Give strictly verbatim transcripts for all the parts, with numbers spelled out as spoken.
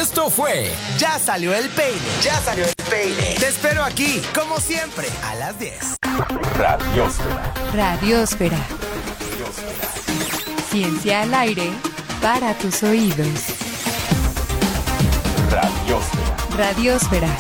Esto fue Ya Salió el Peine. Ya Salió el Peine. Te espero aquí, como siempre, a las diez. Radiósfera. Radiósfera. Ciencia al aire para tus oídos. Radiósfera. Radiósfera.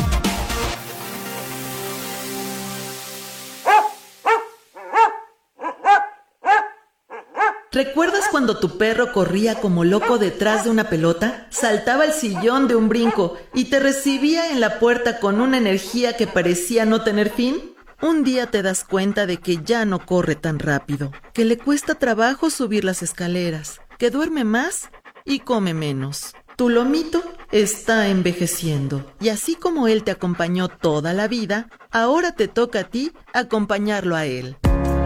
¿Recuerdas cuando tu perro corría como loco detrás de una pelota? Saltaba el sillón de un brinco y te recibía en la puerta con una energía que parecía no tener fin. Un día te das cuenta de que ya no corre tan rápido, que le cuesta trabajo subir las escaleras, que duerme más y come menos. Tu lomito está envejeciendo y así como él te acompañó toda la vida, ahora te toca a ti acompañarlo a él.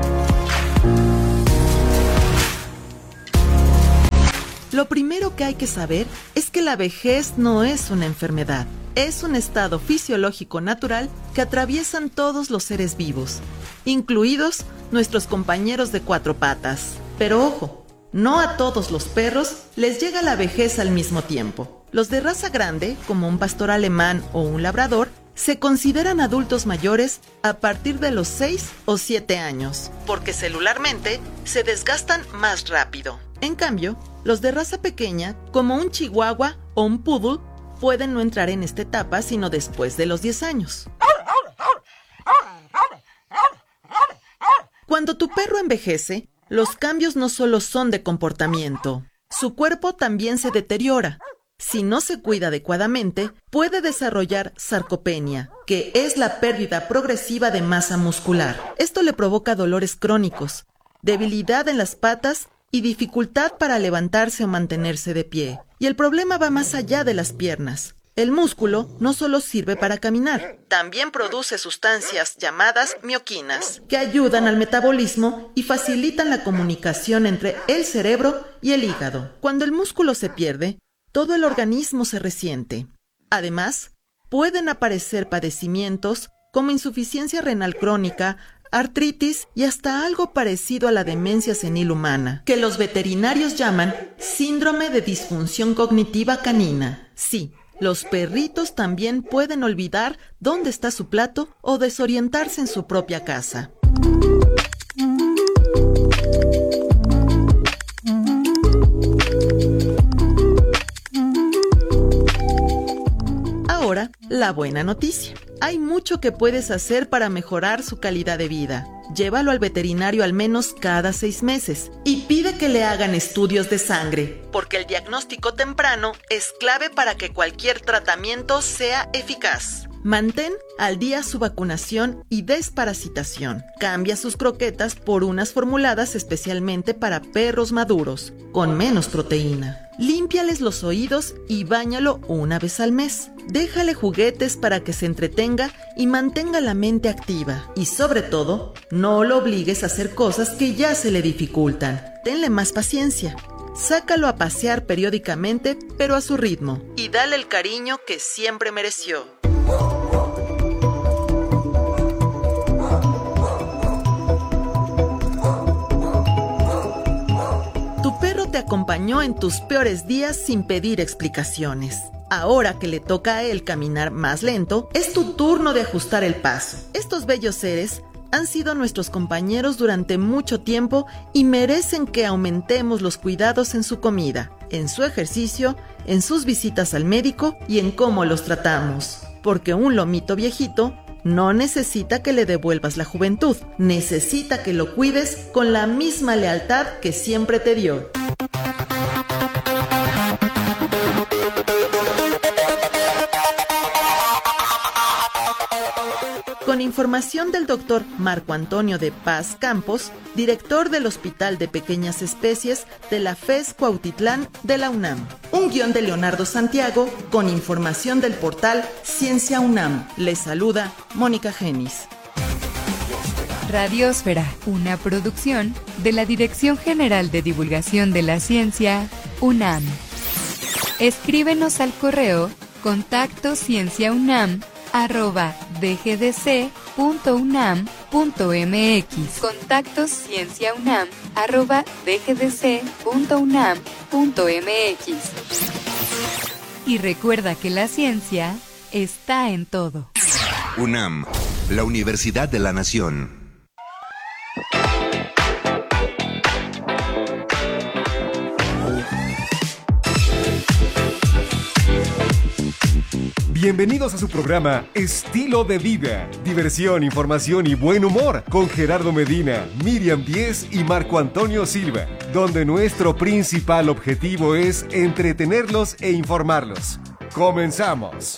Lo primero que hay que saber es que la vejez no es una enfermedad, es un estado fisiológico natural que atraviesan todos los seres vivos, incluidos nuestros compañeros de cuatro patas. Pero ojo, no a todos los perros les llega la vejez al mismo tiempo. Los de raza grande, como un pastor alemán o un labrador, se consideran adultos mayores a partir de los seis o siete años, porque celularmente se desgastan más rápido. En cambio, los de raza pequeña, como un chihuahua o un poodle, pueden no entrar en esta etapa sino después de los diez años. Cuando tu perro envejece, los cambios no solo son de comportamiento, su cuerpo también se deteriora. Si no se cuida adecuadamente, puede desarrollar sarcopenia, que es la pérdida progresiva de masa muscular. Esto le provoca dolores crónicos, debilidad en las patas y dificultad para levantarse o mantenerse de pie. Y el problema va más allá de las piernas. El músculo no solo sirve para caminar, también produce sustancias llamadas mioquinas, que ayudan al metabolismo y facilitan la comunicación entre el cerebro y el hígado. Cuando el músculo se pierde, todo el organismo se resiente. Además, pueden aparecer padecimientos como insuficiencia renal crónica, artritis y hasta algo parecido a la demencia senil humana, que los veterinarios llaman síndrome de disfunción cognitiva canina. Sí, los perritos también pueden olvidar dónde está su plato o desorientarse en su propia casa. Ahora, la buena noticia. Hay mucho que puedes hacer para mejorar su calidad de vida. Llévalo al veterinario al menos cada seis meses y pide que le hagan estudios de sangre, porque el diagnóstico temprano es clave para que cualquier tratamiento sea eficaz. Mantén al día su vacunación y desparasitación. Cambia sus croquetas por unas formuladas especialmente para perros maduros, con menos proteína. Límpiales los oídos y báñalo una vez al mes. Déjale juguetes para que se entretenga y mantenga la mente activa. Y sobre todo, no lo obligues a hacer cosas que ya se le dificultan. Tenle más paciencia. Sácalo a pasear periódicamente, pero a su ritmo. Y dale el cariño que siempre mereció. Tu perro te acompañó en tus peores días sin pedir explicaciones. Ahora que le toca a él caminar más lento, es tu turno de ajustar el paso. Estos bellos seres han sido nuestros compañeros durante mucho tiempo y merecen que aumentemos los cuidados en su comida, en su ejercicio, en sus visitas al médico y en cómo los tratamos. Porque un lomito viejito no necesita que le devuelvas la juventud, necesita que lo cuides con la misma lealtad que siempre te dio. Con información del doctor Marco Antonio de Paz Campos, director del Hospital de Pequeñas Especies de la FES Cuautitlán de la UNAM. Un guión de Leonardo Santiago con información del portal Ciencia UNAM. Les saluda Mónica Genis. Radiósfera, una producción de la Dirección General de Divulgación de la Ciencia, UNAM. Escríbenos al correo contacto cienciaunam arroba dgdc.unam.mx. Contactos cienciaunam arroba dgdc.unam.mx. Y recuerda que la ciencia está en todo. UNAM, la Universidad de la Nación. Bienvenidos a su programa Estilo de Vida, diversión, información y buen humor con Gerardo Medina, Miriam Díez y Marco Antonio Silva, donde nuestro principal objetivo es entretenerlos e informarlos. ¡Comenzamos!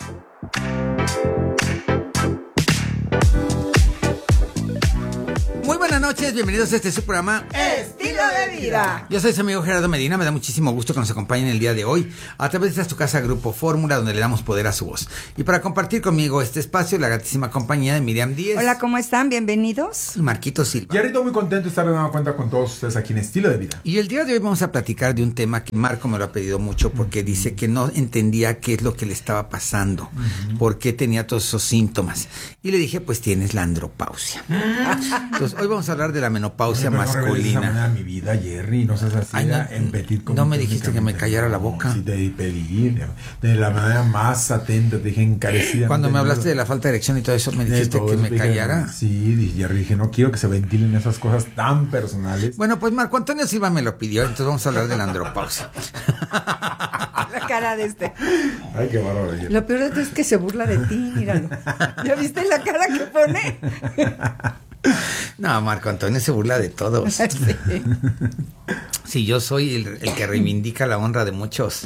Muy buenas noches, bienvenidos a este su programa Estilo de Vida. Yo soy su amigo Gerardo Medina, me da muchísimo gusto que nos acompañen el día de hoy a través de esta tu casa Grupo Fórmula, donde le damos poder a su voz. Y para compartir conmigo este espacio, la gratísima compañía de Miriam Díez. Hola, ¿cómo están? Bienvenidos. Y Marquito Silva. Yarito, muy contento de estar de nueva cuenta con todos ustedes aquí en Estilo de Vida. Y el día de hoy vamos a platicar de un tema que Marco me lo ha pedido mucho porque dice que no entendía qué es lo que le estaba pasando, uh-huh. por qué tenía todos esos síntomas. Y le dije, pues tienes la andropausia. Entonces, hoy vamos a hablar de la menopausia Pero masculina. No mi vida, Jerry, no seas así. Ay, no, en petit no me dijiste que me callara la boca. Sí, te pedí de, de la manera más atenta, te dije encarecida. Cuando me hablaste de la falta de erección y todo eso, me dijiste que me callara. Sí, Jerry, dije, no quiero que se ventilen esas cosas tan personales. Bueno, pues Marco Antonio Silva me lo pidió, entonces vamos a hablar de la andropausia. La cara de este. Ay, qué bárbaro. Lo peor de todo es que se burla de ti, míralo. ¿Ya viste la cara que pone? No, Marco Antonio se burla de todos. Sí, sí, yo soy el, el que reivindica la honra de muchos.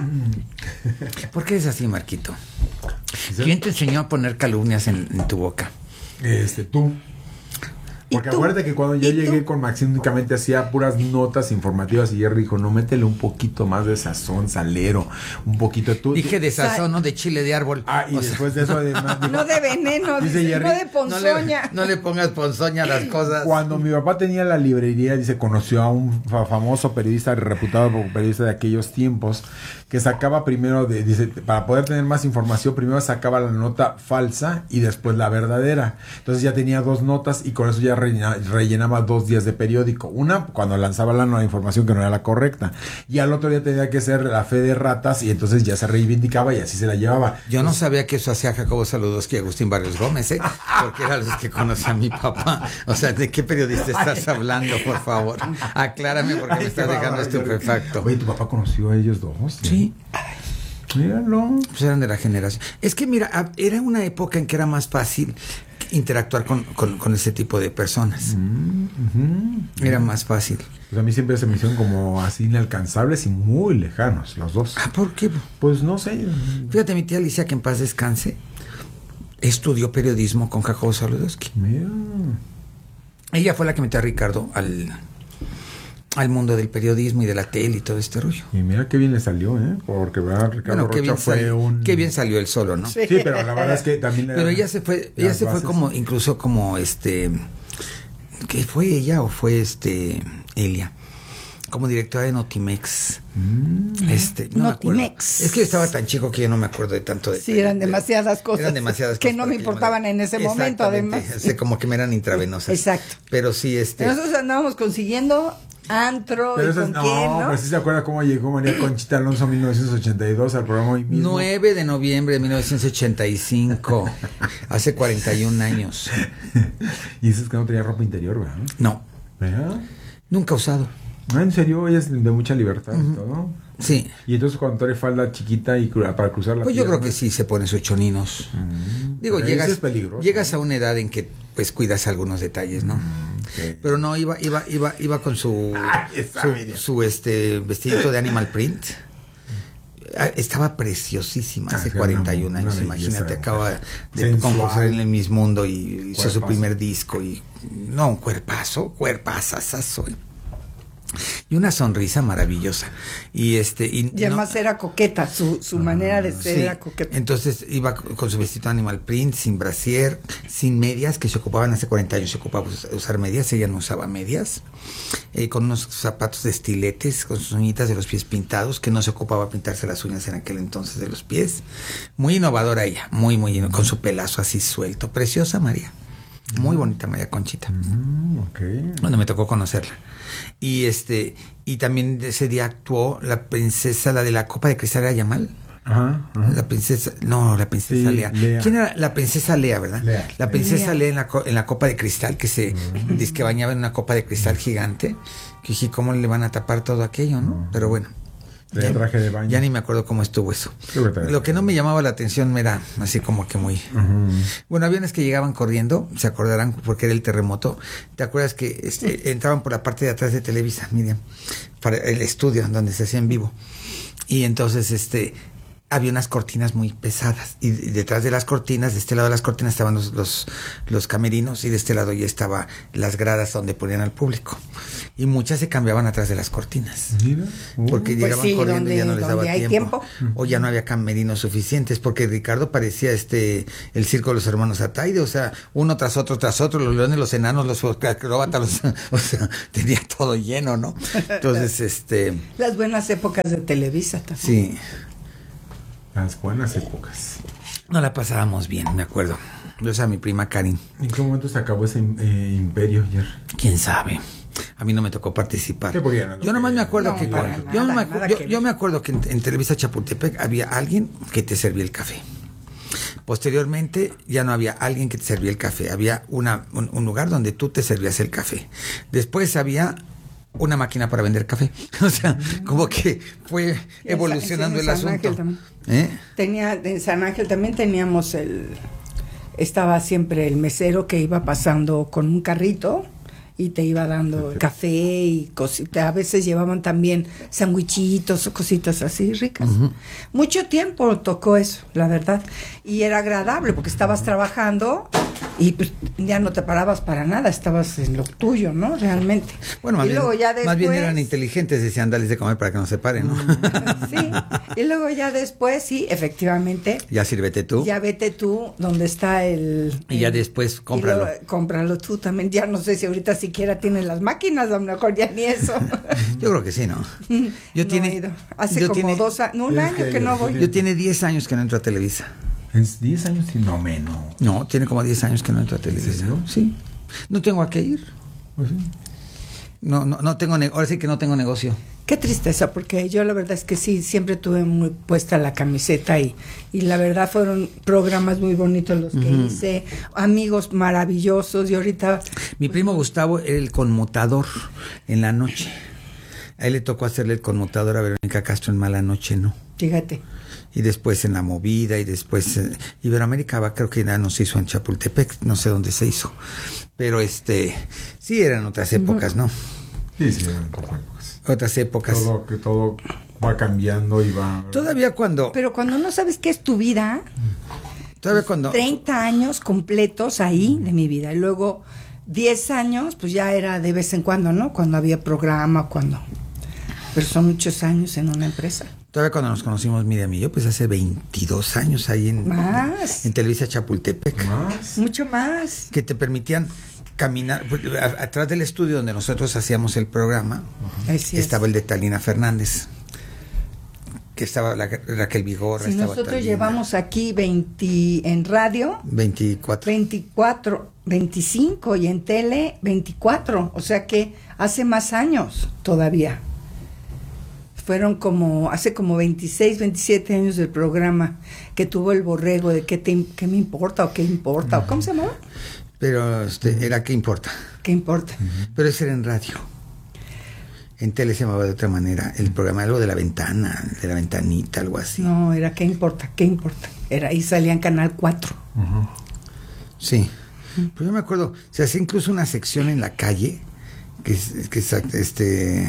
¿Por qué es así, Marquito? ¿Quién te enseñó a poner calumnias en, en tu boca? Este, tú. Porque acuérdate que cuando yo llegué con Maxine únicamente hacía puras notas informativas y Jerry dijo, no, métele un poquito más de sazón, salero, un poquito tú. Dije de sazón, no de chile de árbol. Ah, y o después sea, de eso además dijo, no de veneno, dice dice, Jerry, no de ponzoña. No le, no le pongas ponzoña a las cosas. Cuando mi papá tenía la librería, dice, conoció a un famoso periodista, reputado periodista de aquellos tiempos, que sacaba primero, de, dice, para poder tener más información, primero sacaba la nota falsa y después la verdadera. Entonces ya tenía dos notas y con eso ya rellenaba, rellenaba dos días de periódico. Una, cuando lanzaba la, la información que no era la correcta. Y al otro día tenía que ser la fe de ratas y entonces ya se reivindicaba y así se la llevaba. Yo entonces, no sabía que eso hacía Jacobo Saludowski y Agustín Barrios Gómez, ¿eh? Porque eran los que conocía a mi papá. O sea, ¿de qué periodista estás hablando, por favor? Aclárame porque me estás dejando estupefacto. Oye, ¿tu papá conoció a ellos dos? Sí. Míralo. Pues eran de la generación. Es que mira, era una época en que era más fácil interactuar con, con, con ese tipo de personas. Mm-hmm. Era más fácil. Pues a mí siempre se me hicieron como así inalcanzables y muy lejanos los dos. Ah, ¿por qué? Pues no sé. Fíjate, mi tía Alicia, que en paz descanse, estudió periodismo con Jacobo Saludowski. Mira. Ella fue la que metió a Ricardo al... al mundo del periodismo y de la tele y todo este rollo. Y mira qué bien le salió, ¿eh? Porque ¿verdad? Ricardo bueno, qué Rocha bien fue salió, un... Qué bien salió él solo, ¿no? Sí, sí, pero la verdad es que también... Pero ella se fue, ella se bases. fue como, incluso como este... ¿Qué fue ella o fue este... Elia? Como directora de Notimex. Mm. Este, no Notimex. Es que yo estaba tan chico que yo no me acuerdo de tanto de... Sí, eran demasiadas cosas. Eran demasiadas que cosas. no me importaban me... en ese momento, además. O sea, como que me eran intravenosas. Exacto. Pero sí, este... Nosotros andábamos consiguiendo... antro, pero ¿y eso con es, no, quién, no? Pero sí se acuerda cómo llegó María Conchita Alonso en mil novecientos ochenta y dos al programa hoy mismo. nueve de noviembre de mil novecientos ochenta y cinco, hace cuarenta y un años. Y dices que no tenía ropa interior, ¿verdad? No. ¿Verdad? Nunca usado. Ah, ¿en serio? Ella es de mucha libertad y uh-huh. todo. Sí. Y entonces cuando trae falda chiquita y para cruzar la Pues yo pierna, creo que sí se pone sus choninos. Mm, Digo, llegas, es llegas a una edad en que pues cuidas algunos detalles, ¿no? Mm, okay. Pero no, iba, iba, iba, iba con su, Ay, su, su este vestidito de animal print. Estaba preciosísima hace ah, cuarenta y un años, imagínate, acaba de concursar en el Miss Mundo y hizo su primer disco y no, un cuerpazo, cuerpazazazo. Y una sonrisa maravillosa. Y este y, y además no, era coqueta, su, su uh, manera de ser sí. era coqueta. Entonces iba con su vestido animal print, sin brasier, sin medias, que se ocupaban hace cuarenta años, se ocupaba usar medias, ella no usaba medias, eh, con unos zapatos de estiletes, con sus uñitas de los pies pintados, que no se ocupaba pintarse las uñas en aquel entonces de los pies. Muy innovadora ella, muy, muy, con su pelazo así suelto. Preciosa María. Muy bonita María Conchita. Mm, okay. Cuando me tocó conocerla. Y este, y también ese día actuó la princesa, la de la copa de cristal, era Yamal. Ajá, ajá. La princesa, no, la princesa Sí, Lea. Lea. ¿Quién era? La princesa Lea, ¿verdad? Lea. La princesa Lea. Lea en la, co- en la copa de cristal, que se Mm. dice que bañaba en una copa de cristal gigante. Que dije, ¿cómo le van a tapar todo aquello, no? Mm. Pero bueno. De traje de baño. Ya ni me acuerdo cómo estuvo eso. Qué brutal. Lo que no me llamaba la atención me era así como que muy... Ujú. Bueno, aviones que llegaban corriendo, se acordarán porque era el terremoto. ¿Te acuerdas que este, entraban por la parte de atrás de Televisa, Miriam? Para el estudio donde se hacía en vivo. Y entonces, este... había unas cortinas muy pesadas y detrás de las cortinas, de este lado de las cortinas estaban los, los, los camerinos y de este lado ya estaban las gradas donde ponían al público y muchas se cambiaban atrás de las cortinas. Mira. Uh. Porque Pues llegaban sí, corriendo y ya no donde- les daba donde hay tiempo, tiempo. o ya no había camerinos suficientes, porque Ricardo parecía este el circo de los hermanos Ataide, o sea, uno tras otro tras otro, los leones, los enanos, los acróbatas, los, o sea, tenía todo lleno, ¿no? Entonces, este, Las buenas épocas de Televisa también. sí, Las buenas épocas. no la pasábamos bien, me acuerdo. Yo, o sea, mi prima Karin, ¿En qué momento se acabó ese eh, imperio ayer? quién sabe. A mí no me tocó participar. ¿Qué podían? No, Yo nomás me acuerdo no, que para yo, no nada, me acu- nada yo- que yo ver. me acuerdo que en, en Televisa Chapultepec había alguien que te servía el café. Posteriormente ya no había alguien que te servía el café, había una, un, un lugar donde tú te servías el café. Después había una máquina para vender café. O sea, como que fue en evolucionando San- el en San asunto. Ángel también. ¿Eh? Tenía, en San Ángel también teníamos el, estaba siempre el mesero que iba pasando con un carrito y te iba dando café y cositas. A veces llevaban también sandwichitos o cositas así ricas. Ujú. Mucho tiempo tocó eso, la verdad. Y era agradable porque estabas trabajando y pues ya no te parabas para nada, estabas en lo tuyo, ¿no? Realmente. Bueno, más y bien, luego ya más bien después- eran inteligentes, decían, dales de comer para que no se paren, ¿no? Sí, y luego ya después, sí, efectivamente, Ya sírvete tú. ya vete tú donde está el... Y ya el- después y cómpralo. luego, cómpralo tú también. Ya no sé si ahorita siquiera tienen las máquinas, a lo mejor ya ni eso. Yo creo que sí, ¿no? Yo No tiene, he ido. Hace yo como tiene- dos años, no, un Tienes año que que ir, no sí, voy. Yo tiene diez años que no entro a Televisa. ¿Es diez años? Sí, no menos. No, tiene como diez años que no entro a Televisa. serio? Sí. No tengo a qué ir. Pues sí. No, no, no tengo, ne- ahora sí que no tengo negocio. Qué tristeza, porque yo la verdad es que sí, siempre tuve muy puesta la camiseta y, y la verdad fueron programas muy bonitos los que Ujú. hice, amigos maravillosos y ahorita... Mi primo Gustavo era el conmutador en la noche. A él le tocó hacerle el conmutador a Verónica Castro en Mala Noche, ¿no? Fíjate. Y después en La Movida y después eh, Iberoamérica va, creo que ya no se hizo en Chapultepec, no sé dónde se hizo. Pero este, sí eran otras épocas, ¿no? Sí, sí, eran otras épocas. Otras épocas. Todo, que todo va cambiando y va... Todavía cuando, Pero cuando no sabes qué es tu vida, todavía cuando, treinta años completos ahí de mi vida. Y luego diez años, pues ya era de vez en cuando, ¿no? Cuando había programa, cuando... Pero son muchos años en una empresa. todavía cuando nos conocimos Miriam y yo, pues hace veintidós años ahí en, Más. en Televisa Chapultepec, Más. Mucho más. que te permitían caminar, pues, a- atrás del estudio donde nosotros hacíamos el programa, Así es. estaba el de Talina Fernández, que estaba la, Raquel Vigorra, Si estaba nosotros Talina. llevamos aquí veinte en radio, veinticuatro. veinticuatro, veinticinco y en tele veinticuatro, o sea que hace más años todavía. Fueron como, hace como veintiséis, veintisiete años del programa que tuvo el borrego de qué, te, qué me importa o qué importa, o cómo se llamaba, Pero este, era qué importa. qué importa. Pero ese era en radio. En tele se llamaba de otra manera. El programa, algo de la ventana, de la ventanita, algo así. No, era qué importa, qué importa. Era, ahí salía en Canal cuatro. Ujú. Sí. Pero yo me acuerdo, se hacía incluso una sección en la calle, que, es- que es, este...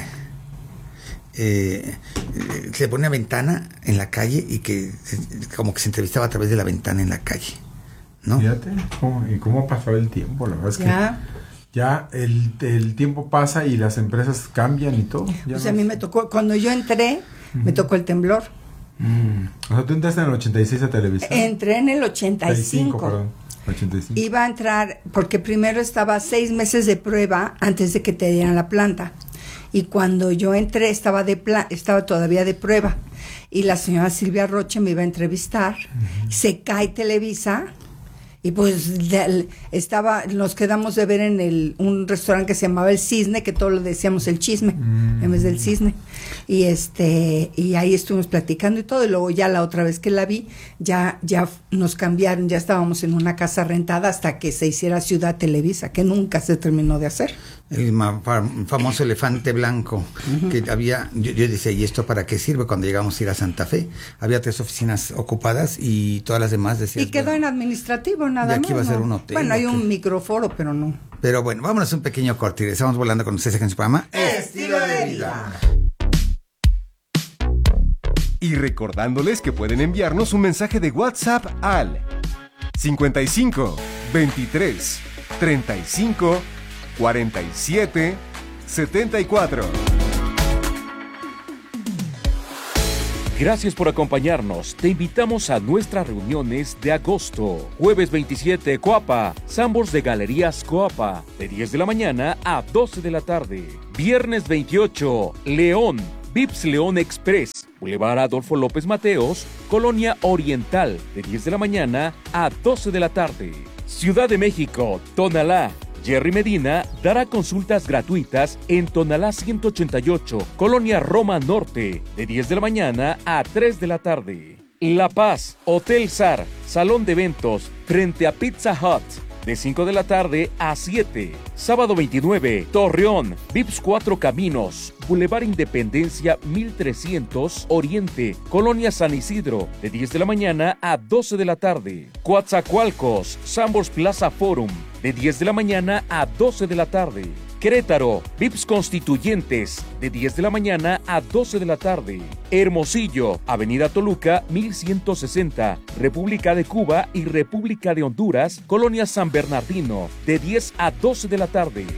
Eh, eh, se ponía ventana en la calle y que eh, como que se entrevistaba a través de la ventana en la calle, ¿no? Fíjate cómo, y cómo pasaba el tiempo. La verdad es que Ya. ya el, el tiempo pasa y las empresas cambian y todo. Ya O sea, a no mí es- me tocó, cuando yo entré, me tocó el temblor. Mm. O sea, tú entraste en el ochenta y seis a televisión. Entré en el ochenta y cinco. perdón. ochenta y cinco. Iba a entrar, porque primero estaba seis meses de prueba antes de que te dieran la planta. Y cuando yo entré estaba de pla- estaba todavía de prueba. Y la señora Silvia Roche me iba a entrevistar. Se cae Televisa Y pues de, estaba, nos quedamos de ver en el un restaurante que se llamaba El Cisne, que todos le decíamos El Chisme, mm. en vez del Cisne. Y este, y ahí estuvimos platicando y todo, y luego ya la otra vez que la vi, ya, ya nos cambiaron, ya estábamos en una casa rentada hasta que se hiciera Ciudad Televisa, que nunca se terminó de hacer. El famoso elefante blanco, uh-huh. que había, yo, yo decía, ¿y esto para qué sirve? Cuando llegamos a ir a Santa Fe, había tres oficinas ocupadas y todas las demás decían. Y quedó bueno, en administrativo, nada más. Y aquí va a ser un hotel. Bueno, hay un microforo, pero no. Pero bueno, vámonos a un pequeño corte y estamos volando con ustedes en su programa Estilo de Vida. Y recordándoles que pueden enviarnos un mensaje de WhatsApp al cincuenta y cinco, veintitrés, treinta y cinco, cuarenta y siete, setenta y cuatro. Gracias por acompañarnos. Te invitamos a nuestras reuniones de agosto. Jueves veintisiete, Coapa, Sambors de Galerías Coapa, de diez de la mañana a doce de la tarde. Viernes veintiocho, León, Vips León Express, Boulevard Adolfo López Mateos, Colonia Oriental, de diez de la mañana a doce de la tarde. Ciudad de México, Tonalá, Jerry Medina dará consultas gratuitas en Tonalá ciento ochenta y ocho, Colonia Roma Norte, de diez de la mañana a tres de la tarde. La Paz, Hotel Zar, Salón de Eventos, frente a Pizza Hut, de cinco de la tarde a siete. Sábado veintinueve, Torreón, Vips Cuatro Caminos, Boulevard Independencia mil trescientos, Oriente, Colonia San Isidro, de diez de la mañana a doce de la tarde. Coatzacoalcos, Sambors Plaza Forum, de diez de la mañana a doce de la tarde. Querétaro, Vips Constituyentes, de diez de la mañana a doce de la tarde. Hermosillo, Avenida Toluca mil ciento sesenta, República de Cuba y República de Honduras, Colonia San Bernardino, de diez a doce de la tarde.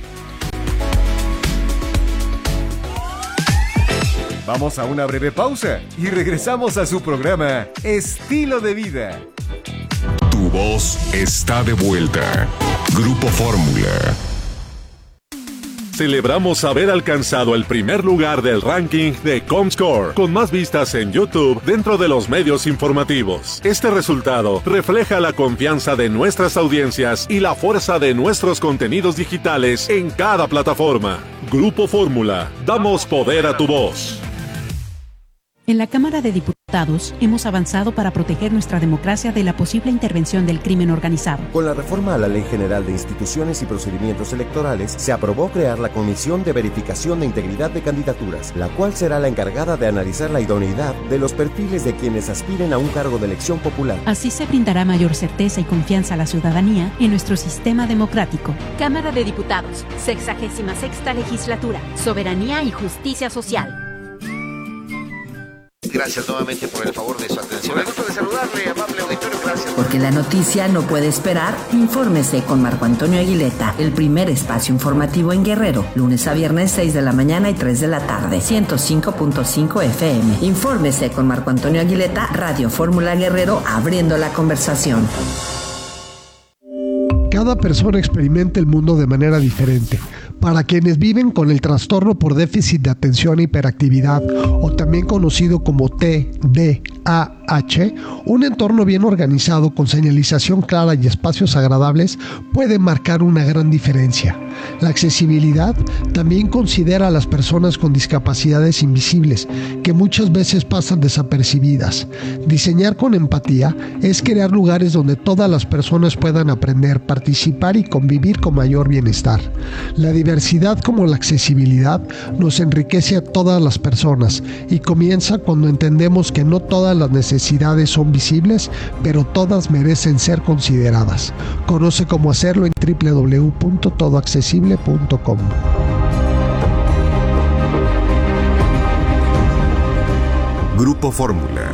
Vamos a una breve pausa y regresamos a su programa Estilo de Vida. Tu voz está de vuelta. Grupo Fórmula. Celebramos haber alcanzado el primer lugar del ranking de Comscore, con más vistas en YouTube dentro de los medios informativos. Este resultado refleja la confianza de nuestras audiencias y la fuerza de nuestros contenidos digitales en cada plataforma. Grupo Fórmula, damos poder a tu voz. En la Cámara de Diputados hemos avanzado para proteger nuestra democracia de la posible intervención del crimen organizado. Con la reforma a la Ley General de Instituciones y Procedimientos Electorales, se aprobó crear la Comisión de Verificación de Integridad de Candidaturas, la cual será la encargada de analizar la idoneidad de los perfiles de quienes aspiren a un cargo de elección popular. Así se brindará mayor certeza y confianza a la ciudadanía en nuestro sistema democrático. Cámara de Diputados, sexagésima sexta legislatura, Soberanía y Justicia Social. Gracias nuevamente por el favor de su atención. Me gusta de saludarle, amable auditorio, gracias. Porque la noticia no puede esperar, infórmese con Marco Antonio Aguileta, el primer espacio informativo en Guerrero, lunes a viernes seis de la mañana y tres de la tarde, ciento cinco punto cinco F M. Infórmese con Marco Antonio Aguileta, Radio Fórmula Guerrero, abriendo la conversación. Cada persona experimenta el mundo de manera diferente. Para quienes viven con el trastorno por déficit de atención e hiperactividad, o también conocido como T D A H, un entorno bien organizado con señalización clara y espacios agradables puede marcar una gran diferencia. La accesibilidad también considera a las personas con discapacidades invisibles, que muchas veces pasan desapercibidas. Diseñar con empatía es crear lugares donde todas las personas puedan aprender, participar y convivir con mayor bienestar. La diversidad como la accesibilidad nos enriquece a todas las personas y comienza cuando entendemos que no todas las necesidades son visibles, pero todas merecen ser consideradas. Conoce cómo hacerlo en doble u doble u doble u punto todo accesible punto com. Grupo Fórmula.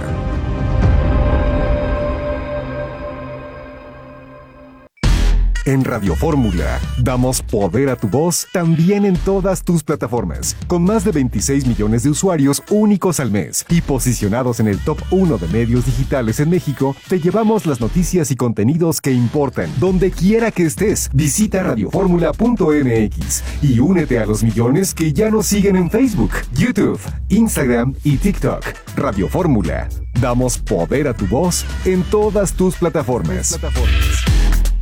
En Radio Fórmula, damos poder a tu voz también en todas tus plataformas, con más de veintiséis millones de usuarios únicos al mes y posicionados en el top uno de medios digitales en México. Te llevamos las noticias y contenidos que importan, donde quiera que estés. Visita radio fórmula punto m x y únete a los millones que ya nos siguen en Facebook, YouTube, Instagram y TikTok. Radio Fórmula, damos poder a tu voz en todas tus plataformas. plataformas.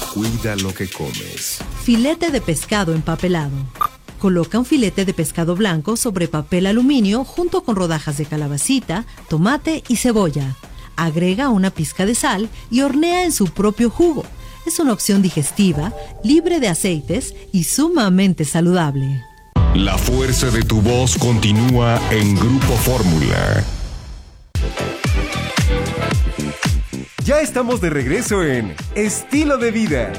Cuida lo que comes. Filete de pescado empapelado. Coloca un filete de pescado blanco sobre papel aluminio junto con rodajas de calabacita, tomate y cebolla. Agrega una pizca de sal y hornea en su propio jugo. Es una opción digestiva, libre de aceites y sumamente saludable. La fuerza de tu voz continúa en Grupo Fórmula. Ya estamos de regreso en Estilo de Vida.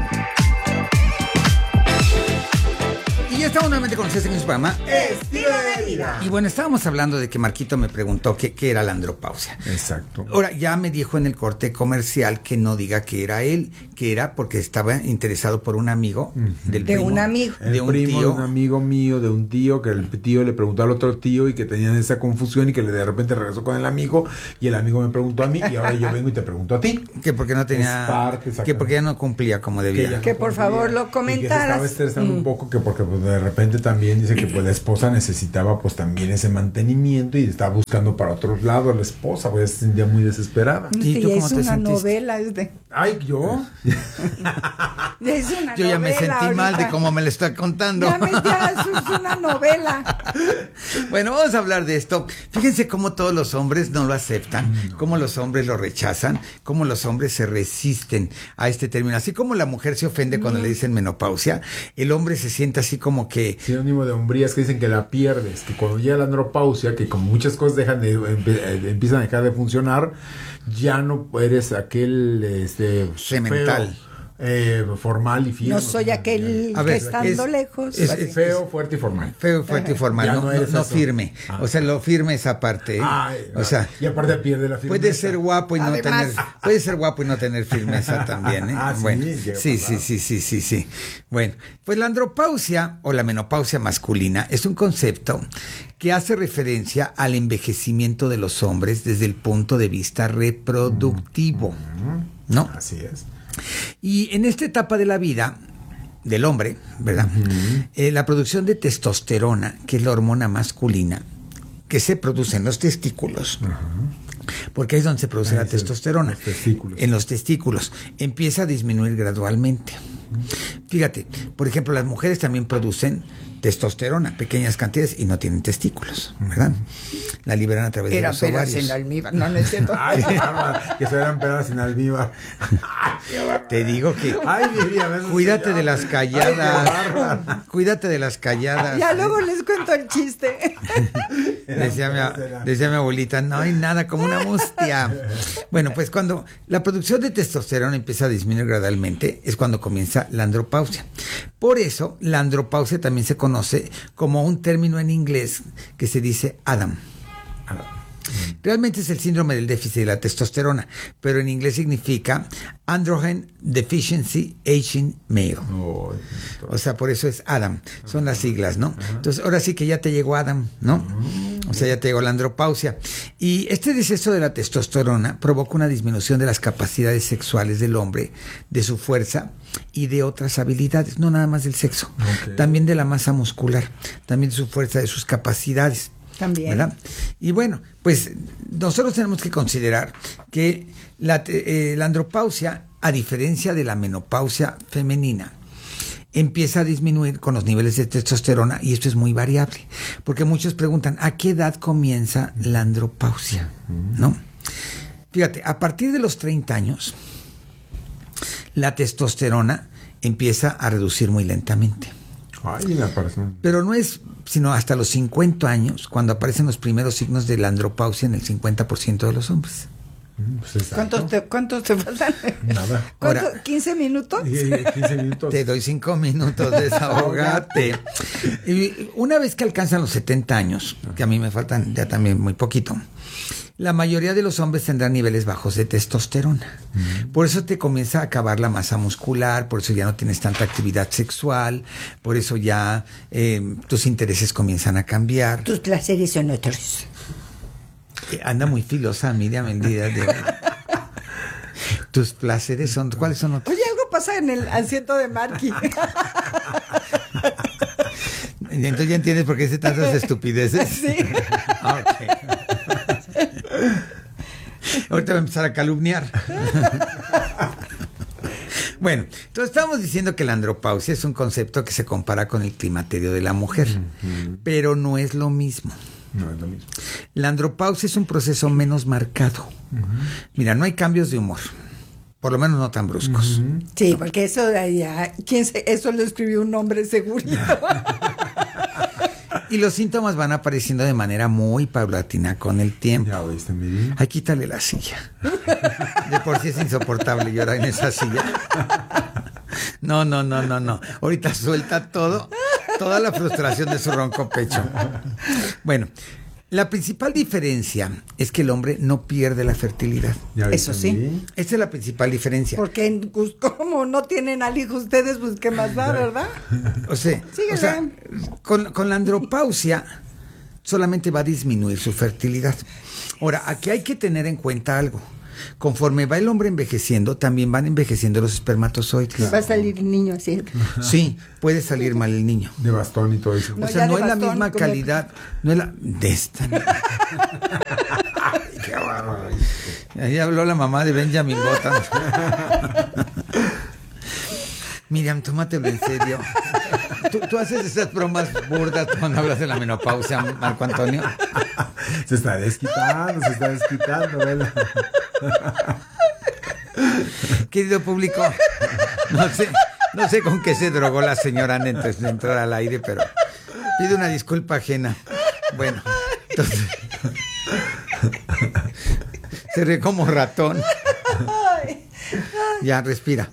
Y ya estamos nuevamente con ustedes en su programa Estilo de Vida. Y bueno, estábamos hablando de que Marquito me preguntó qué, qué era la andropausia. Exacto. Ahora, ya me dijo en el corte comercial que no diga que era él, que era porque estaba interesado por un amigo uh-huh. del de primo, un amigo. El de un primo tío. de un amigo mío, de un tío, que el tío le preguntó al otro tío y que tenían esa confusión y que de repente regresó con el amigo y el amigo me preguntó a mí y ahora yo vengo y te pregunto a ti. Que porque no tenía, parte, que porque ya no cumplía como debía. Que, que no por cumplía, favor lo comentaras. Y que se estaba estresando mm. un poco, que porque pues, de repente también dice que pues la esposa necesitaba pues también ese mantenimiento y estaba buscando para otros lados la esposa, pues se sentía muy desesperada. ¿Y tú cómo te sentiste? Es una novela, es de... Ay, ¿yo? Es una yo ya novela, me sentí ahorita. mal de cómo me lo está contando. Ya me ya, es una novela. Bueno, vamos a hablar de esto. Fíjense cómo todos los hombres no lo aceptan, no. cómo los hombres lo rechazan, cómo los hombres se resisten a este término. Así como la mujer se ofende cuando mm. le dicen menopausia, el hombre se siente así como que... Sinónimo de hombrías, que dicen que la pierdes, que cuando llega la andropausia, que como muchas cosas dejan de, empe, empiezan a dejar de funcionar, ya no eres aquel este, semental. Feo. Eh, formal y firme. No soy aquel a ver, que estando es, lejos. Es, es feo, fuerte y formal. Feo, fuerte y formal, no, no, no, no firme. Ah. O sea, lo firme esa parte. Ay, o sea, y aparte pierde la firmeza. Puede ser guapo y no Además. tener, puede ser guapo y no tener firmeza también, ¿eh? Ah, bueno, sí, sí, sí, sí, sí, sí, sí. Bueno, pues la andropausia o la menopausia masculina es un concepto que hace referencia al envejecimiento de los hombres desde el punto de vista reproductivo, ¿no? Así es. Y en esta etapa de la vida del hombre, ¿verdad? Uh-huh. Eh, la producción de testosterona, que es la hormona masculina, que se produce en los testículos, uh-huh. porque ahí es donde se produce Ahí la testosterona, los testículos. En los testículos, empieza a disminuir gradualmente. Uh-huh. Fíjate, por ejemplo, las mujeres también producen testosterona, pequeñas cantidades, y no tienen testículos, ¿verdad? La liberan a través Era de los ovarios. sin almíbar, no necesito. Ay, que se eran peras sin almíbar. Te digo que Ay, diría, cuídate de las calladas. Ay, cuídate de las calladas. Ya luego les cuento el chiste. Decía mi, decía mi abuelita, no hay nada como una mustia. Bueno, pues cuando la producción de testosterona empieza a disminuir gradualmente, es cuando comienza la andropausia. Por eso, la andropausia también se conoce como un término en inglés que se dice Adam. Realmente es el síndrome del déficit de la testosterona, pero en inglés significa Androgen Deficiency Aging Male. Oh, o sea, por eso es Adam. Son las siglas, ¿no? Entonces, ahora sí que ya te llegó Adam, ¿no? O sea, ya te llegó la andropausia. Y este deceso de la testosterona provoca una disminución de las capacidades sexuales del hombre, de su fuerza y de otras habilidades, no nada más del sexo, okay. También de la masa muscular, también de su fuerza, de sus capacidades. También. ¿Verdad? Y bueno, pues nosotros tenemos que considerar que la, eh, la andropausia, a diferencia de la menopausia femenina, empieza a disminuir con los niveles de testosterona, y esto es muy variable, porque muchos preguntan, ¿a qué edad comienza la andropausia? ¿No? Fíjate, a partir de los treinta años, la testosterona empieza a reducir muy lentamente. Ay, me parece. Pero no es sino hasta los cincuenta años cuando aparecen los primeros signos de la andropausia en el cincuenta por ciento de los hombres. Pues ¿Cuántos te, ¿Cuántos te faltan? Nada. ¿Cuánto, Ahora, ¿quince minutos? quince minutos. Te doy cinco minutos, desahogate. Y una vez que alcanzan los setenta años, que a mí me faltan ya también muy poquito, la mayoría de los hombres tendrán niveles bajos de testosterona. Mm. Por eso te comienza a acabar la masa muscular, por eso ya no tienes tanta actividad sexual, por eso ya eh, tus intereses comienzan a cambiar. Tus placeres son otros. Eh, anda muy filosa, Miriam, el día de hoy. Tus placeres son... ¿Cuáles son otros? Oye, algo pasa en el asiento de Marky. Entonces ya entiendes por qué dice tantas estupideces. Sí. Okay. Ahorita va a empezar a calumniar. Bueno, entonces estamos diciendo que la andropausia es un concepto que se compara con el climaterio de la mujer, uh-huh. pero no es lo mismo. No es lo mismo. La andropausia es un proceso menos marcado. Uh-huh. Mira, no hay cambios de humor. Por lo menos no tan bruscos. Uh-huh. Sí, porque eso de allá, ¿quién se, eso lo escribió un hombre segurito. Y los síntomas van apareciendo de manera muy paulatina con el tiempo. Ya oíste, Miri. Ay, quítale la silla. De por sí es insoportable llorar en esa silla. No, no, no, no, no. Ahorita suelta todo, toda la frustración de su ronco pecho. Bueno, la principal diferencia es que el hombre no pierde la fertilidad. Eso sí. Esa es la principal diferencia. Porque pues, como no tienen al hijo ustedes, pues qué más da, ¿verdad? O sea, o sea con, con la andropausia solamente va a disminuir su fertilidad. Ahora, aquí hay que tener en cuenta algo. Conforme va el hombre envejeciendo, también van envejeciendo los espermatozoides. Va a salir el niño así. Sí, puede salir mal el niño. De bastón y todo eso. No, o sea, no es la misma calidad. No es la... De esta... Ay, qué bárbaro. Ahí habló la mamá de Benjamin Button. Miriam, tómatelo en serio. ¿Tú, tú haces esas bromas burdas cuando hablas de la menopausia, Marco Antonio? Se está desquitando, se está desquitando, ¿verdad? Querido público, no sé, no sé con qué se drogó la señora antes de entrar al aire, pero pido una disculpa ajena. Bueno, entonces se ríe como ratón. Ya, respira.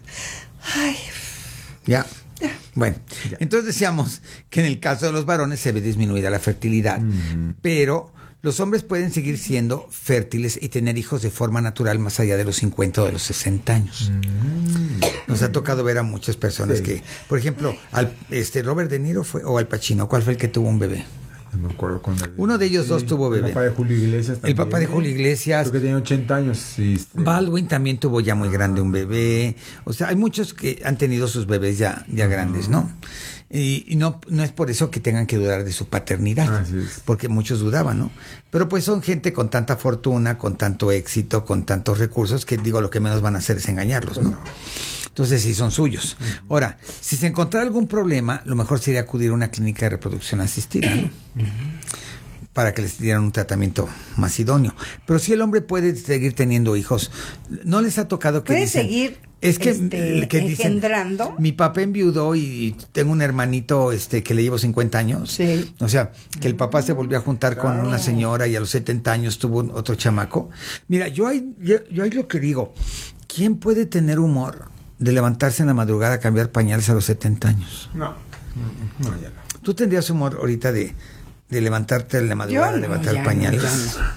Ya. Bueno, entonces decíamos que en el caso de los varones se ve disminuida la fertilidad, mm. pero los hombres pueden seguir siendo fértiles y tener hijos de forma natural más allá de los cincuenta o de los sesenta años. Mm. Nos ha tocado ver a muchas personas sí. que, por ejemplo, al, este Robert De Niro fue, o Al Pacino, ¿cuál fue el que tuvo un bebé? No me acuerdo con el... Uno de ellos sí, dos tuvo bebé. El papá de Julio Iglesias también. El papá de Julio Iglesias. Creo que tenía ochenta años. Sí, este... Baldwin también tuvo ya muy grande un bebé. O sea, hay muchos que han tenido sus bebés ya, ya grandes, ¿no? Y, y no, no es por eso que tengan que dudar de su paternidad. Así es. Porque muchos dudaban, ¿no? Pero pues son gente con tanta fortuna, con tanto éxito, con tantos recursos, que digo, lo que menos van a hacer es engañarlos, ¿no? Pues no. Entonces sí son suyos. Uh-huh. Ahora, si se encontrara algún problema, lo mejor sería acudir a una clínica de reproducción asistida, ¿no? Uh-huh. Para que les dieran un tratamiento más idóneo. Pero si el hombre puede seguir teniendo hijos, ¿no les ha tocado que puede dicen, seguir es que, este, que dicen, engendrando? Mi papá enviudó y tengo un hermanito este que le llevo cincuenta años. Sí. O sea, que el papá se volvió a juntar con oh. una señora y a los setenta años tuvo otro chamaco. Mira, yo ahí, yo, yo ahí lo que digo, ¿quién puede tener humor de levantarse en la madrugada a cambiar pañales a los setenta años? No, no, ya no. ¿Tú tendrías humor ahorita de, de levantarte en la madrugada no, a levantar ya pañales? No, no.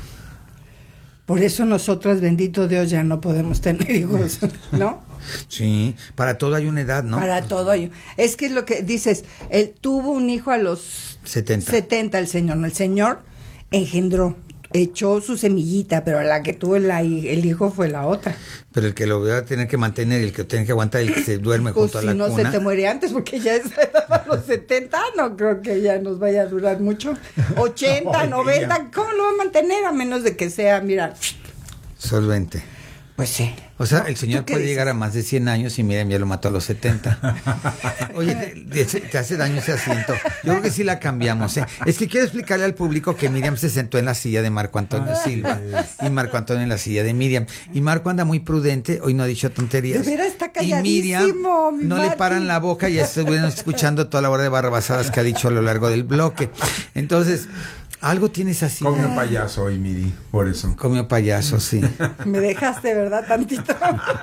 Por eso nosotras, bendito Dios, ya no podemos tener hijos, ¿no? Sí, para todo hay una edad, ¿no? Para todo hay. Es que es lo que dices, él tuvo un hijo a los setenta. setenta el señor, ¿no? El señor engendró, echó su semillita, pero la que tuvo el, el hijo fue la otra. Pero el que lo va a tener que mantener, el que tiene que aguantar, el que se duerme pues junto si a la no cuna. Se te muere antes, porque ya es a los setenta, no creo que ya nos vaya a durar mucho. ochenta, noventa, ¿cómo lo va a mantener? A menos de que sea, mira... solvente. Pues sí. O sea, el señor puede dices? llegar a más de cien años y Miriam ya lo mató a los setenta. Oye, te, te, te hace daño ese asiento. Yo creo que sí la cambiamos, ¿eh? Es que quiero explicarle al público que Miriam se sentó en la silla de Marco Antonio Silva y Marco Antonio en la silla de Miriam. Y Marco anda muy prudente, hoy no ha dicho tonterías. De veras está calladísimo, y Miriam mi no Martín. le paran la boca y ya estuvieron escuchando toda la hora de barrabasadas que ha dicho a lo largo del bloque. Entonces... algo tienes así. Comió payaso hoy, Miri, por eso. Comió payaso, sí. Me dejaste, ¿verdad? Tantito.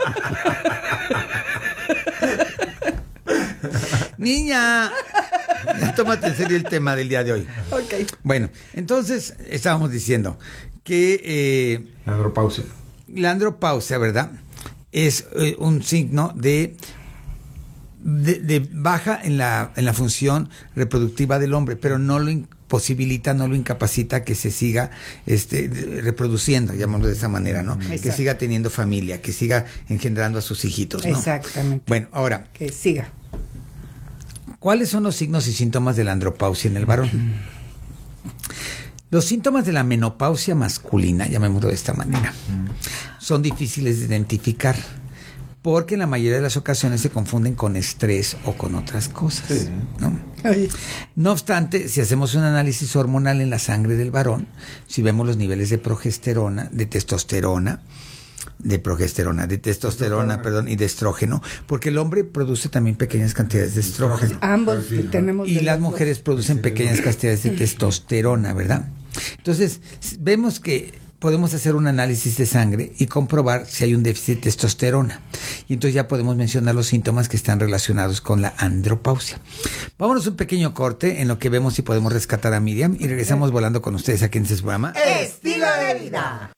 Niña, tómate en serio el tema del día de hoy. Ok. Bueno, entonces estábamos diciendo que... Eh, la andropausia. La andropausia, ¿verdad? Es eh, un signo de... De, de baja en la, en la función reproductiva del hombre, pero no lo imposibilita, no lo incapacita que se siga este, reproduciendo, llamémoslo de esa manera, ¿no? Exacto. Que siga teniendo familia, que siga engendrando a sus hijitos, ¿no? Exactamente. Bueno, ahora. Que siga. ¿Cuáles son los signos y síntomas de la andropausia en el varón? Mm. Los síntomas de la menopausia masculina, llamémoslo de esta manera, mm. son difíciles de identificar, porque en la mayoría de las ocasiones se confunden con estrés o con otras cosas, sí. ¿no? No obstante, si hacemos un análisis hormonal en la sangre del varón, si vemos los niveles de progesterona, de testosterona, de progesterona, de testosterona, perdón, y de estrógeno, porque el hombre produce también pequeñas cantidades de estrógeno. Ambos tenemos. Y las mujeres producen pequeñas cantidades de testosterona, ¿verdad? Entonces, vemos que podemos hacer un análisis de sangre y comprobar si hay un déficit de testosterona. Y entonces ya podemos mencionar los síntomas que están relacionados con la andropausia. Vámonos un pequeño corte en lo que vemos si podemos rescatar a Miriam y regresamos volando con ustedes aquí en este programa. Estilo de vida.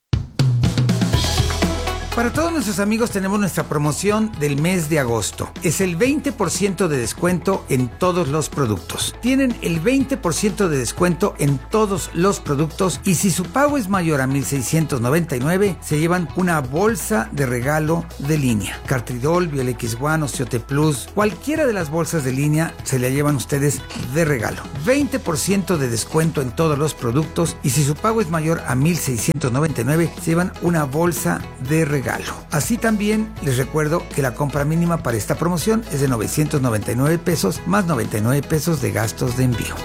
Para todos nuestros amigos tenemos nuestra promoción del mes de agosto. Es el veinte por ciento de descuento en todos los productos. Tienen el veinte por ciento de descuento en todos los productos y si su pago es mayor a mil seiscientos noventa y nueve, se llevan una bolsa de regalo de línea. Cartridol, Biolex One, Osteote Plus, cualquiera de las bolsas de línea se la llevan ustedes de regalo. veinte por ciento de descuento en todos los productos y si su pago es mayor a mil seiscientos noventa y nueve, se llevan una bolsa de regalo. Así también les recuerdo que la compra mínima para esta promoción es de novecientos noventa y nueve pesos más noventa y nueve pesos de gastos de envío.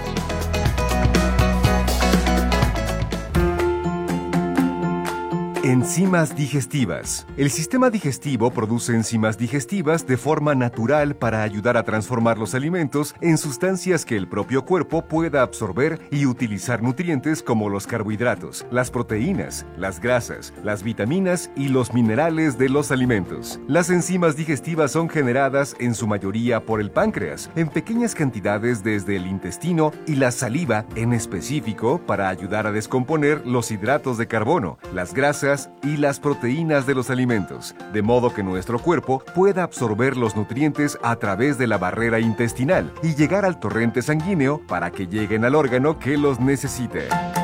Enzimas digestivas. El sistema digestivo produce enzimas digestivas de forma natural para ayudar a transformar los alimentos en sustancias que el propio cuerpo pueda absorber y utilizar nutrientes como los carbohidratos, las proteínas, las grasas, las vitaminas y los minerales de los alimentos. Las enzimas digestivas son generadas en su mayoría por el páncreas, en pequeñas cantidades desde el intestino y la saliva en específico para ayudar a descomponer los hidratos de carbono, las grasas y las proteínas de los alimentos, de modo que nuestro cuerpo pueda absorber los nutrientes a través de la barrera intestinal y llegar al torrente sanguíneo para que lleguen al órgano que los necesite.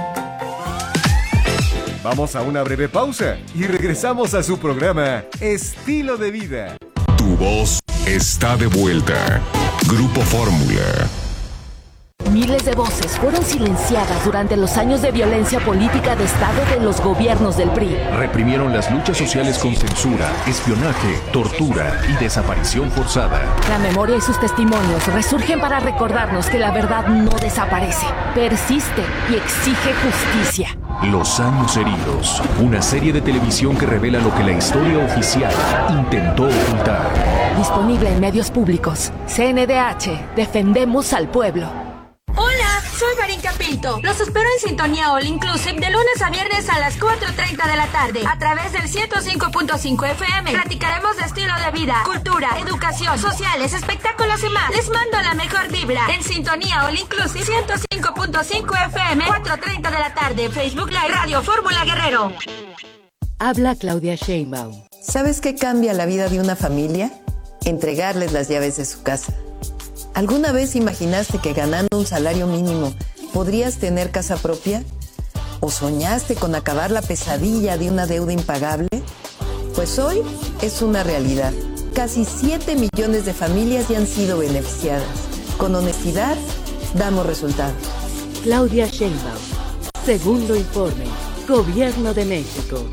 Vamos a una breve pausa y regresamos a su programa Estilo de Vida. Tu voz está de vuelta. Grupo Fórmula. Miles de voces fueron silenciadas durante los años de violencia política de Estado de los gobiernos del P R I. Reprimieron las luchas sociales con censura, espionaje, tortura y desaparición forzada. La memoria y sus testimonios resurgen para recordarnos que la verdad no desaparece, persiste y exige justicia. Los años heridos, una serie de televisión que revela lo que la historia oficial intentó ocultar. Disponible en medios públicos. C N D H, defendemos al pueblo. Hola, soy Marín Pinto. Los espero en Sintonía All Inclusive de lunes a viernes a las cuatro treinta de la tarde a través del ciento cinco punto cinco F M. Platicaremos de estilo de vida, cultura, educación, sociales, espectáculos y más. Les mando la mejor vibra en Sintonía All Inclusive ciento cinco punto cinco F M, cuatro treinta de la tarde, Facebook Live, Radio Fórmula Guerrero. Habla Claudia Sheinbaum. ¿Sabes qué cambia la vida de una familia? Entregarles las llaves de su casa. ¿Alguna vez imaginaste que ganando un salario mínimo podrías tener casa propia? ¿O soñaste con acabar la pesadilla de una deuda impagable? Pues hoy es una realidad. Casi siete millones de familias ya han sido beneficiadas. Con honestidad, damos resultados. Claudia Sheinbaum. Segundo informe. Gobierno de México.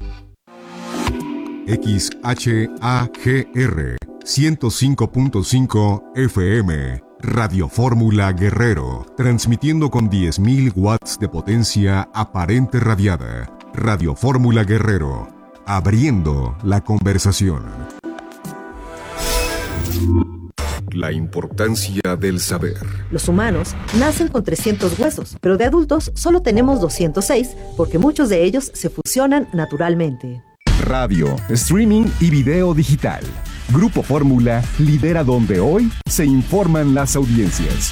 X H A G R ciento cinco punto cinco F M. Radio Fórmula Guerrero, transmitiendo con diez mil watts de potencia aparente radiada. Radio Fórmula Guerrero, abriendo la conversación. La importancia del saber. Los humanos nacen con trescientos huesos, pero de adultos solo tenemos doscientos seis porque muchos de ellos se fusionan naturalmente. Radio, streaming y video digital. Grupo Fórmula lidera donde hoy se informan las audiencias.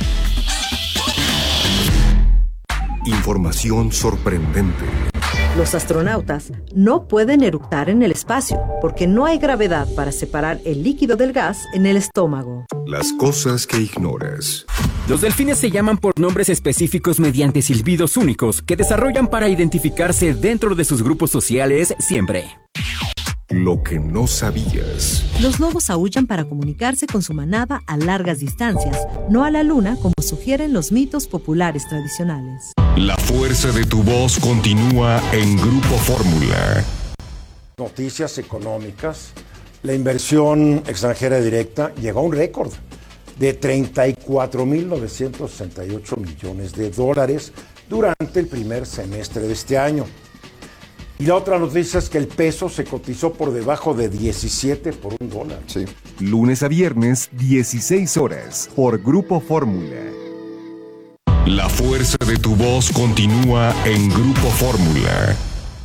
Información sorprendente. Los astronautas no pueden eructar en el espacio porque no hay gravedad para separar el líquido del gas en el estómago. Las cosas que ignoras. Los delfines se llaman por nombres específicos mediante silbidos únicos que desarrollan para identificarse dentro de sus grupos sociales siempre. Lo que no sabías. Los lobos aúllan para comunicarse con su manada a largas distancias, no a la luna como sugieren los mitos populares tradicionales. La fuerza de tu voz continúa en Grupo Fórmula. Noticias económicas, la inversión extranjera directa llegó a un récord de treinta y cuatro mil novecientos sesenta y ocho millones de dólares durante el primer semestre de este año. Y la otra noticia es que el peso se cotizó por debajo de diecisiete por un dólar. Sí. Lunes a viernes, dieciséis horas, por Grupo Fórmula. La fuerza de tu voz continúa en Grupo Fórmula.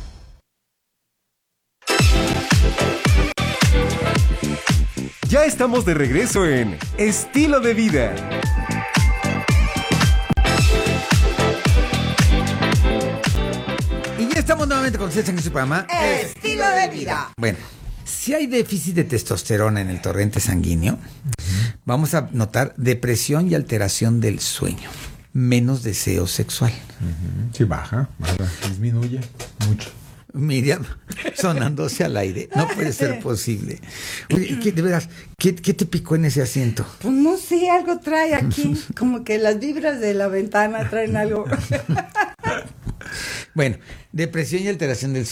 Ya estamos de regreso en Estilo de Vida. Y ya estamos nuevamente con ustedes en este programa Estilo de Vida. Bueno, si hay déficit de testosterona en el torrente sanguíneo, uh-huh. vamos a notar depresión y alteración del sueño, menos deseo sexual. Uh-huh. Sí, baja, baja, disminuye mucho. Miriam, sonándose al aire. No puede ser posible. Oye, ¿qué, de veras, ¿qué, ¿qué te picó en ese asiento? Pues no sé, algo trae aquí. Como que las vibras de la ventana traen algo. Bueno, depresión y alteración del